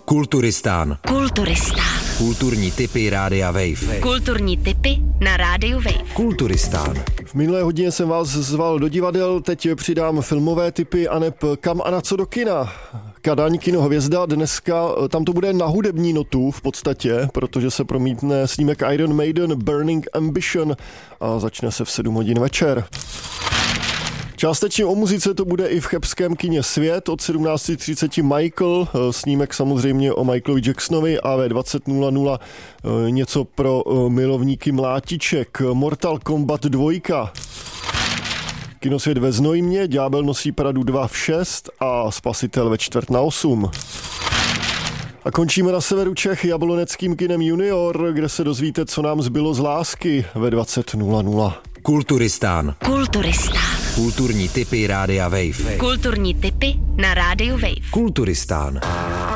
Kulturistán. Kulturistán. Kulturní tipy Rádia Wave. Kulturní tipy na Rádiu Wave. Kulturistán. V minulé hodině jsem vás zval do divadel, teď přidám filmové tipy aneb kam a na co do kina. Kadaň, kinohvězda, dneska tam to bude na hudební notu v podstatě, protože se promítne snímek Iron Maiden Burning Ambition a začne se v 7 hodin večer. Částečně o muzice to bude i v chebském kině Svět od 17:30 Michael, snímek samozřejmě o Michaelovi Jacksonovi a ve 20:00 něco pro milovníky mlátiček, Mortal Kombat 2. Kinosvět ve Znojmě, Ďábel nosí Pradu 2 v 6 a Spasitel ve 7:45. A končíme na severu Čech jabloneckým kinem Junior, kde se dozvíte, co nám zbylo z lásky ve 20:00. Kulturistán. Kulturistán. Kulturní tipy Rádia Wave. Kulturní tipy na Rádiu Wave. Kulturistán.